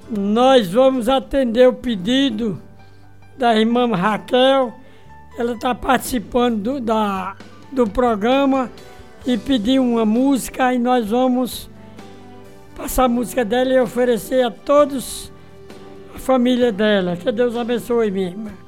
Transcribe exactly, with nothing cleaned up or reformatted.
Nós vamos atender o pedido da irmã Raquel. Ela está participando do, da, do programa e pediu uma música e nós vamos passar a música dela e oferecer a todos a família dela. Que Deus abençoe, minha irmã.